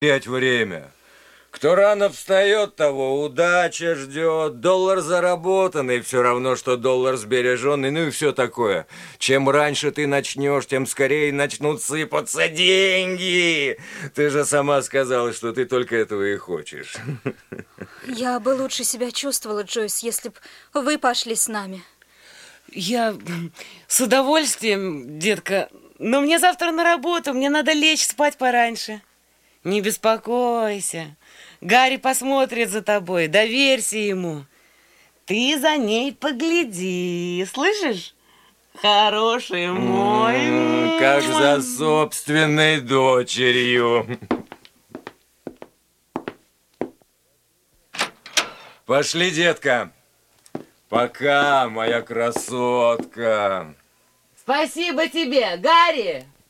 Опять время. Кто рано встает, того удача ждет. Доллар заработанный, все равно, что доллар сбереженный, ну и все такое. Чем раньше ты начнешь, тем скорее начнут сыпаться деньги. Ты же сама сказала, что ты только этого и хочешь. Я бы лучше себя чувствовала, Джойс, если бы вы пошли с нами. Я с удовольствием, детка, но мне завтра на работу, мне надо лечь спать пораньше. Не беспокойся. Гарри посмотрит за тобой, доверься ему. Ты за ней погляди, слышишь? Хороший мой. Как за собственной дочерью. Пошли, детка. Пока, моя красотка. Спасибо тебе, Гарри.